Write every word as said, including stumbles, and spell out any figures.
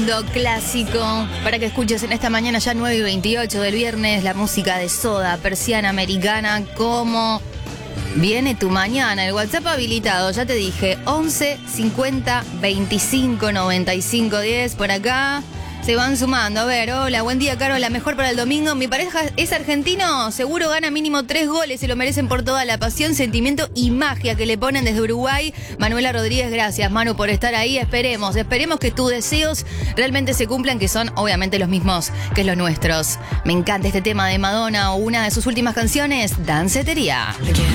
Clásico para que escuches en esta mañana ya nueve y veintiocho del viernes la música de Soda, Persiana Americana. Como viene tu mañana, el WhatsApp habilitado, ya te dije, once cincuenta veinticinco noventa y cinco diez. Por acá se van sumando. A ver, hola, buen día, Caro, la mejor para el domingo. Mi pareja es argentino, seguro gana mínimo tres goles, se lo merecen por toda la pasión, sentimiento y magia que le ponen desde Uruguay. Manuela Rodríguez, gracias, Manu, por estar ahí. Esperemos, esperemos que tus deseos realmente se cumplan, que son obviamente los mismos que los nuestros. Me encanta este tema de Madonna o una de sus últimas canciones, Dancetería.